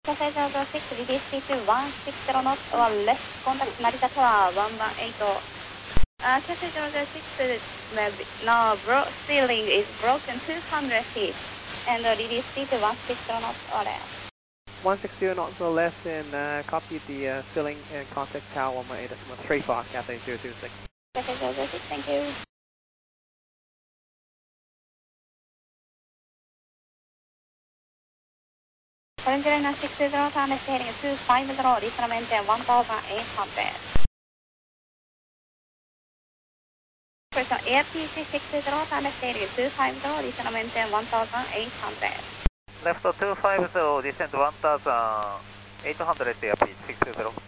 Passenger 06, release T2 160 knots or left contact Narita Tower 118. Passenger 06, no, ceiling is broken 200 feet and release T2 160 knots or left. 160 knots or less and copy the ceiling and contact tower 118.3 for Cathay 026. Passenger 06, thank you. Current liner 60, time is heading 250, return maintain 1800. Person AirPC 60, time is heading 250, return maintain 1800. Left 250, descend 1800, AirPC 60.